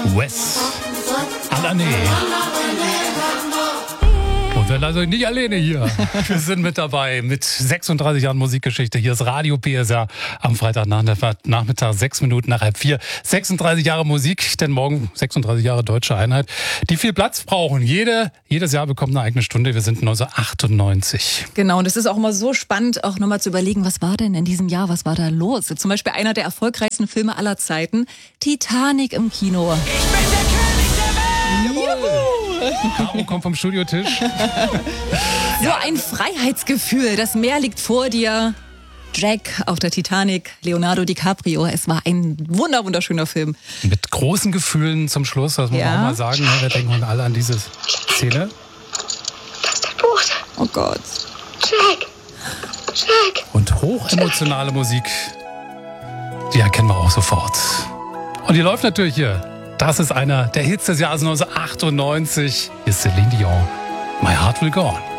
Wes Alané. Und wir sind also nicht alleine hier. Wir sind mit dabei mit 36 Jahren Musikgeschichte. Hier ist Radio PSR am Freitagnachmittag, 6 Minuten nach 3:30. 36 Jahre Musik, denn morgen 36 Jahre Deutsche Einheit, die viel Platz brauchen. Jedes Jahr bekommt eine eigene Stunde. Wir sind 1998. Genau, und es ist auch immer so spannend, auch nochmal zu überlegen, was war denn in diesem Jahr, was war da los? Zum Beispiel einer der erfolgreichsten Filme aller Zeiten, Titanic im Kino. Ich bin der König der Welt! Juhu! Caro kommt vom Studiotisch. So ein Freiheitsgefühl, das Meer liegt vor dir. Jack auf der Titanic, Leonardo DiCaprio. Es war ein wunderschöner Film. Mit großen Gefühlen zum Schluss, das muss man auch mal sagen. Wir denken alle an diese Szene. Das ist der Boot. Oh Gott. Jack. Und hochemotionale Musik, die erkennen wir auch sofort. Und die läuft natürlich hier. Das ist einer der Hits des Jahres 1998. Hier ist Celine Dion. My Heart Will Go On.